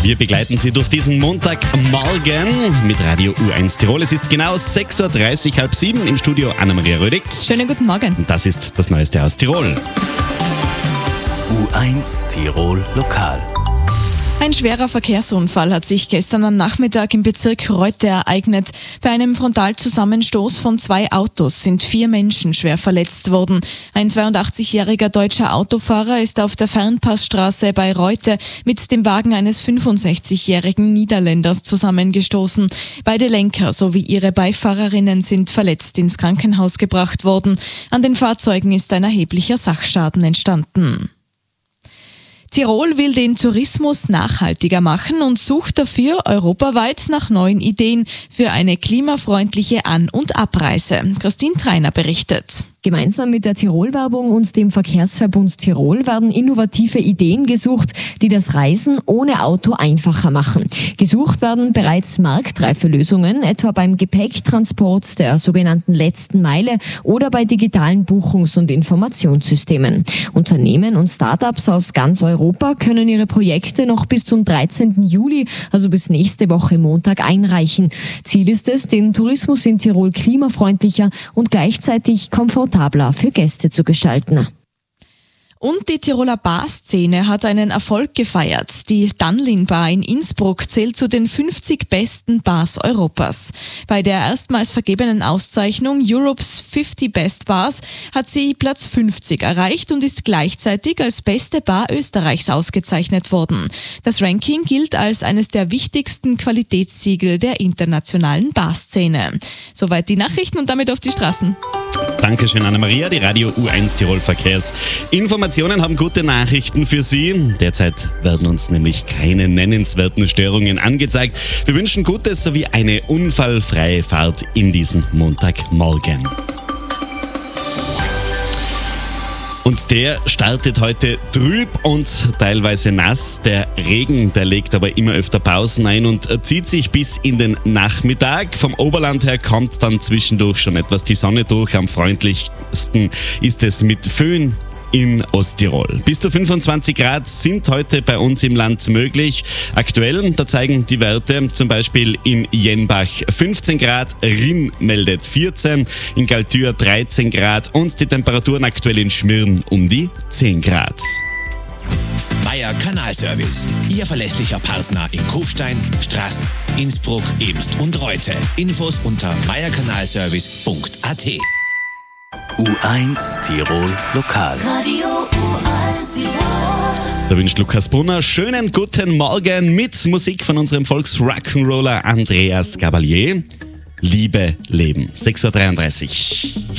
Wir begleiten Sie durch diesen Montagmorgen mit Radio U1 Tirol. Es ist genau 6.30 Uhr, halb 7 im Studio Anna-Maria Rödig. Schönen guten Morgen. Und das ist das Neueste aus Tirol. U1 Tirol Lokal. Ein schwerer Verkehrsunfall hat sich gestern am Nachmittag im Bezirk Reute ereignet. Bei einem Frontalzusammenstoß von 2 Autos sind 4 Menschen schwer verletzt worden. Ein 82-jähriger deutscher Autofahrer ist auf der Fernpassstraße bei Reute mit dem Wagen eines 65-jährigen Niederländers zusammengestoßen. Beide Lenker sowie ihre Beifahrerinnen sind verletzt ins Krankenhaus gebracht worden. An den Fahrzeugen ist ein erheblicher Sachschaden entstanden. Tirol will den Tourismus nachhaltiger machen und sucht dafür europaweit nach neuen Ideen für eine klimafreundliche An- und Abreise. Christine Treiner berichtet. Gemeinsam mit der Tirol-Werbung und dem Verkehrsverbund Tirol werden innovative Ideen gesucht, die das Reisen ohne Auto einfacher machen. Gesucht werden bereits marktreife Lösungen, etwa beim Gepäcktransport der sogenannten letzten Meile oder bei digitalen Buchungs- und Informationssystemen. Unternehmen und Start-ups aus ganz Europa können ihre Projekte noch bis zum 13. Juli, also bis nächste Woche Montag, einreichen. Ziel ist es, den Tourismus in Tirol klimafreundlicher und gleichzeitig komfortabler für Gäste zu gestalten. Und die Tiroler Barszene hat einen Erfolg gefeiert. Die Dunlin Bar in Innsbruck zählt zu den 50 besten Bars Europas. Bei der erstmals vergebenen Auszeichnung Europe's 50 Best Bars hat sie Platz 50 erreicht und ist gleichzeitig als beste Bar Österreichs ausgezeichnet worden. Das Ranking gilt als eines der wichtigsten Qualitätssiegel der internationalen Barszene. Soweit die Nachrichten und damit auf die Straßen. Dankeschön, Anna-Maria. Die Radio U1 Tirol Verkehrsinformationen haben gute Nachrichten für Sie. Derzeit werden uns nämlich keine nennenswerten Störungen angezeigt. Wir wünschen Gutes sowie eine unfallfreie Fahrt in diesen Montagmorgen. Und der startet heute trüb und teilweise nass. Der Regen, der legt aber immer öfter Pausen ein und zieht sich bis in den Nachmittag. Vom Oberland her kommt dann zwischendurch schon etwas die Sonne durch. Am freundlichsten ist es mit Föhn in Osttirol. Bis zu 25 Grad sind heute bei uns im Land möglich. Aktuell, da zeigen die Werte zum Beispiel in Jenbach 15 Grad, Rinn meldet 14, in Galtür 13 Grad und die Temperaturen aktuell in Schmirn um die 10 Grad. Meier Kanalservice, Ihr verlässlicher Partner in Kufstein, Straß, Innsbruck, Emst und Reute. Infos unter meierkanalservice.at. U1 Tirol Lokal. Radio U1 Tirol. Da wünscht Lukas Brunner schönen guten Morgen mit Musik von unserem Volks-Rock'n'Roller Andreas Gabalier. Liebe Leben. 6.33 Uhr.